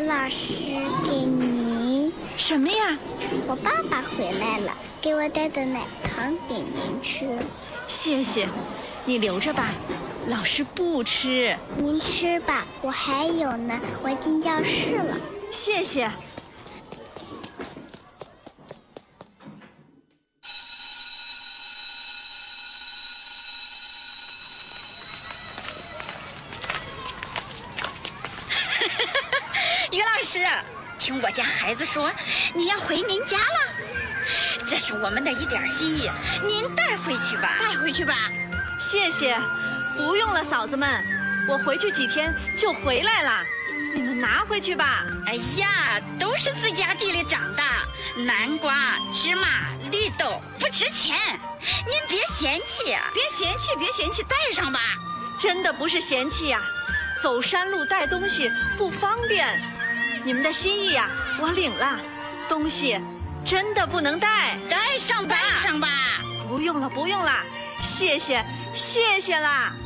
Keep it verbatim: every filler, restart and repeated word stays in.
老师，给您。 什么呀？ 我爸爸回来了，给我带的奶糖给您吃。 谢谢，你留着吧，老师不吃。 您吃吧，我还有呢，我进教室了。 谢谢。 于老师，听我家孩子说你要回您家了，这是我们的一点心意，您带回去吧。 带回去吧。 谢谢，不用了，嫂子们，我回去几天就回来了，你们拿回去吧。 哎呀，都是自家地里长的，南瓜、芝麻、绿豆不值钱，您别嫌弃啊。 别嫌弃，别嫌弃，带上吧。 真的不是嫌弃呀、啊，走山路带东西不方便。你们的心意呀、啊，我领了，东西真的不能带， 带上吧， 带上吧。 不用了，不用了，谢谢，谢谢啦。